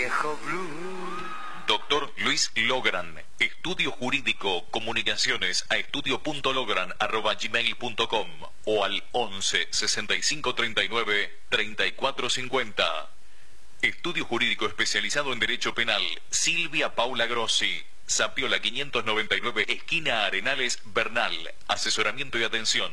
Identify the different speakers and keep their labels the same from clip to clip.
Speaker 1: viejo blue.
Speaker 2: Doctor Luis Logran, Estudio Jurídico, Comunicaciones a estudio.logran@gmail.com o al 11 65 39 34 50. Estudio Jurídico especializado en Derecho Penal, Silvia Paula Grossi, Zapiola 599, esquina Arenales, Bernal. Asesoramiento y atención,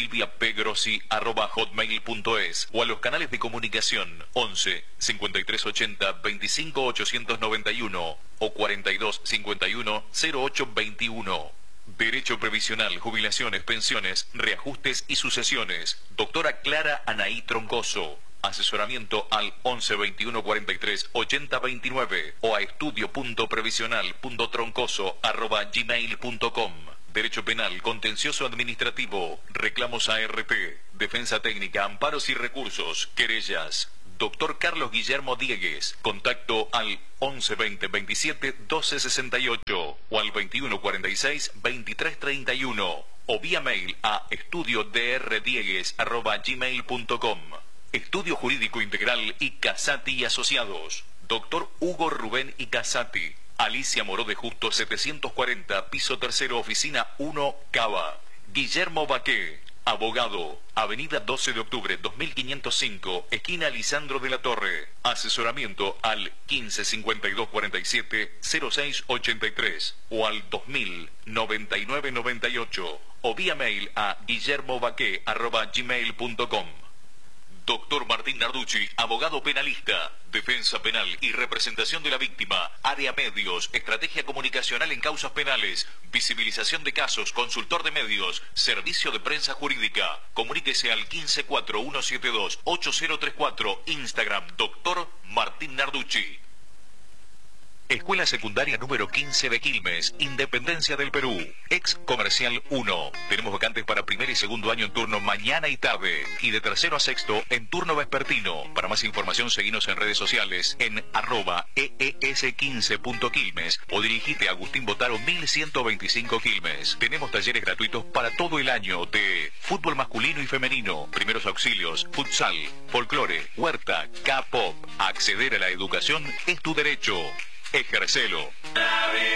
Speaker 2: silviapegrossi@hotmail.es o a los canales de comunicación 11 5380 25 891 o 42 51 08 21. Derecho previsional, jubilaciones, pensiones, reajustes y sucesiones. Doctora Clara Anaí Troncoso. Asesoramiento al 11 21 43 80 29 o a estudio.previsional.troncoso@gmail.com. Derecho penal, contencioso administrativo, reclamos ART, defensa técnica, amparos y recursos, querellas. Doctor Carlos Guillermo Diegues. Contacto al 11 20 27 12 68 o al 21 46 23 31 o vía mail a estudiodrdiegues@gmail.com. Estudio Jurídico Integral y Casati y Asociados. Doctor Hugo Rubén y Casati. Alicia Moró de Justo 740, piso tercero, oficina 1, Cava. Guillermo Baqué, abogado. Avenida 12 de octubre 2505, esquina Lisandro de la Torre. Asesoramiento al 15 52 47 06 83 o al 2000 99 98 o vía mail a guillermobaque@gmail.com. Doctor Martín Narducci, abogado penalista, defensa penal y representación de la víctima, área medios, estrategia comunicacional en causas penales, visibilización de casos, consultor de medios, servicio de prensa jurídica. Comuníquese al 154172 8034, Instagram, Doctor Martín Narducci. Escuela Secundaria número 15 de Quilmes, Independencia del Perú, ex Comercial 1. Tenemos vacantes para primer y segundo año en turno mañana y tarde, y de tercero a sexto en turno vespertino. Para más información seguinos en redes sociales en @ees15.quilmes o dirigite a Agustín Botaro 1125 Quilmes. Tenemos talleres gratuitos para todo el año de fútbol masculino y femenino, primeros auxilios, futsal, folclore, huerta, K-pop. Acceder a la educación es tu derecho. Ejercelo.